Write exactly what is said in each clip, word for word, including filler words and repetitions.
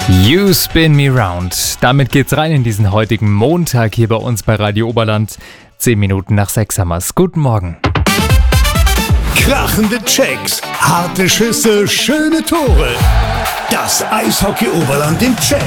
You Spin Me Round. Damit geht's rein in diesen heutigen Montag hier bei uns bei Radio Oberland. Zehn Minuten nach sechs haben wir's. Guten Morgen. Krachende Checks, harte Schüsse, schöne Tore. Das Eishockey Oberland im Check.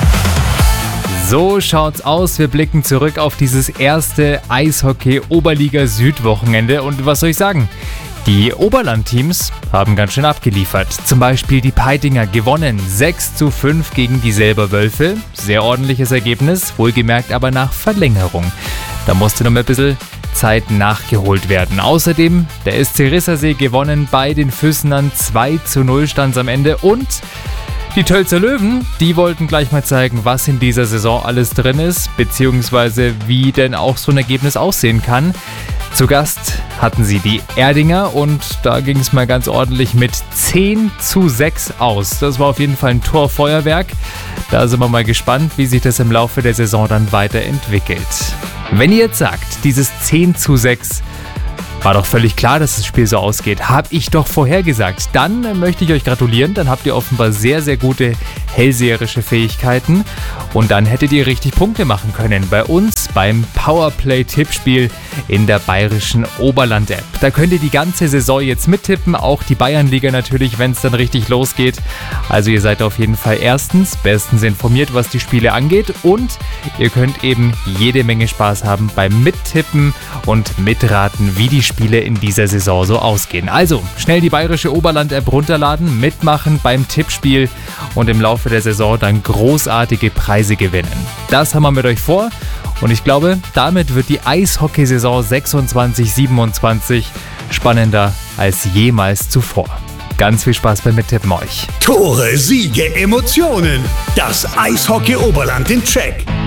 So schaut's aus. Wir blicken zurück auf dieses erste Eishockey Oberliga Süd-Wochenende. Und was soll ich sagen? Die Oberland-Teams haben ganz schön abgeliefert. Zum Beispiel die Peitinger gewonnen sechs zu fünf gegen die Selber Wölfe. Sehr ordentliches Ergebnis, wohlgemerkt aber nach Verlängerung. Da musste noch ein bisschen Zeit nachgeholt werden. Außerdem der S C Rissersee gewonnen bei den Füssenern. zwei zu null stand's am Ende. Und die Tölzer Löwen, die wollten gleich mal zeigen, was in dieser Saison alles drin ist, beziehungsweise wie denn auch so ein Ergebnis aussehen kann. Zu Gast hatten sie die Erdinger und da ging es mal ganz ordentlich mit zehn zu sechs aus. Das war auf jeden Fall ein Torfeuerwerk. Da sind wir mal gespannt, wie sich das im Laufe der Saison dann weiterentwickelt. Wenn ihr jetzt sagt, dieses zehn zu sechs war doch völlig klar, dass das Spiel so ausgeht. Hab ich doch vorhergesagt. Dann möchte ich euch gratulieren. Dann habt ihr offenbar sehr, sehr gute hellseherische Fähigkeiten. Und dann hättet ihr richtig Punkte machen können bei uns beim Powerplay-Tippspiel in der bayerischen Oberland-App. Da könnt ihr die ganze Saison jetzt mittippen. Auch die Bayernliga natürlich, wenn es dann richtig losgeht. Also ihr seid auf jeden Fall erstens bestens informiert, was die Spiele angeht. Und ihr könnt eben jede Menge Spaß haben beim Mittippen und Mitraten, wie die Spiele in dieser Saison so ausgehen. Also schnell die bayerische Oberland-App runterladen, mitmachen beim Tippspiel und im Laufe der Saison dann großartige Preise gewinnen. Das haben wir mit euch vor und ich glaube, damit wird die Eishockeysaison sechsundzwanzig siebenundzwanzig spannender als jemals zuvor. Ganz viel Spaß beim Mittippen euch. Tore, Siege, Emotionen. Das Eishockey Oberland im Check.